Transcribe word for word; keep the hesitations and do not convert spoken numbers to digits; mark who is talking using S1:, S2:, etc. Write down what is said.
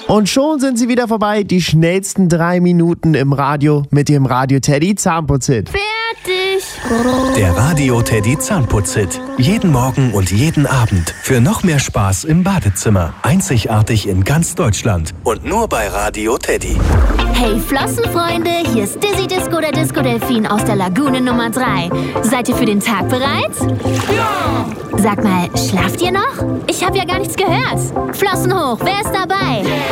S1: Und schon sind sie wieder vorbei, die schnellsten drei Minuten im Radio mit dem Radio Teddy Zahnputzhit.
S2: Fertig!
S3: Der Radio Teddy Zahnputzhit. Jeden Morgen und jeden Abend. Für noch mehr Spaß im Badezimmer. Einzigartig in ganz Deutschland. Und nur bei Radio Teddy.
S2: Hey Flossenfreunde, hier ist Dizzy Disco, der Disco Delfin aus der Lagune Nummer drei. Seid ihr für den Tag bereit? Ja! Sag mal, schlaft ihr noch? Ich habe ja gar nichts gehört. Flossen hoch, wer ist dabei?